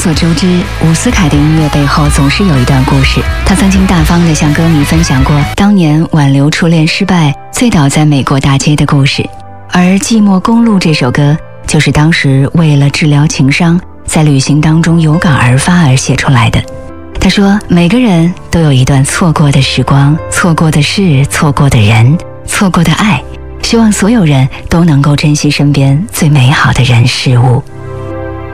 所周知，伍思凯的音乐背后总是有一段故事。他曾经大方地向歌迷分享过当年挽留初恋失败，醉倒在美国大街的故事。而《寂寞公路》这首歌，就是当时为了治疗情伤，在旅行当中有感而发而写出来的。他说，每个人都有一段错过的时光，错过的事，错过的人，错过的爱，希望所有人都能够珍惜身边最美好的人事物。